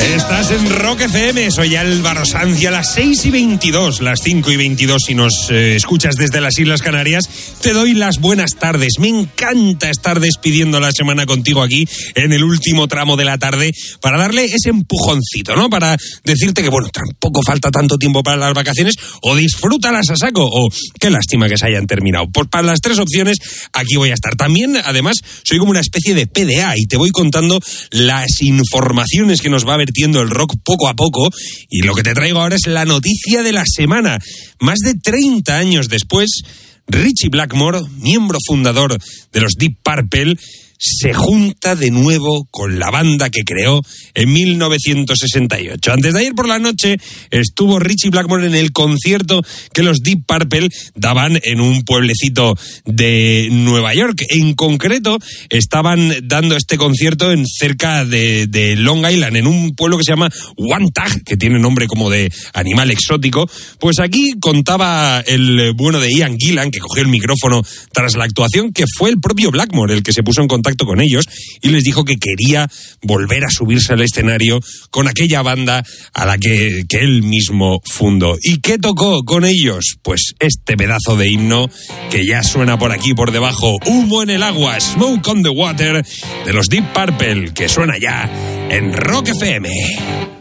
Estás en Rock FM, soy Álvaro Sanz y a las 6:22, las 5:22 si nos escuchas desde las Islas Canarias, te doy las buenas tardes. Me encanta estar despidiendo la semana contigo aquí en el último tramo de la tarde para darle ese empujoncito, ¿no? Para decirte que, bueno, tampoco falta tanto tiempo para las vacaciones, o disfrútalas a saco, o qué lástima que se hayan terminado. Pues para las tres opciones, aquí voy a estar. También, además, soy como una especie de PDA y te voy contando las informaciones que nos va vertiendo el rock poco a poco, y lo que te traigo ahora es la noticia de la semana. Más de 30 años después, Ritchie Blackmore, miembro fundador de los Deep Purple, se junta de nuevo con la banda que creó en 1968. Antes de ayer por la noche estuvo Ritchie Blackmore en el concierto que los Deep Purple daban en un pueblecito de Nueva York. En concreto, estaban dando este concierto en cerca de Long Island, en un pueblo que se llama Wantagh, que tiene nombre como de animal exótico. Pues aquí contaba el bueno de Ian Gillan, que cogió el micrófono tras la actuación, que fue el propio Blackmore el que se puso en contacto con ellos y les dijo que quería volver a subirse al escenario con aquella banda a la que él mismo fundó. ¿Y qué tocó con ellos? Pues este pedazo de himno que ya suena por aquí por debajo, Humo en el agua, Smoke on the Water, de los Deep Purple, que suena ya en Rock FM.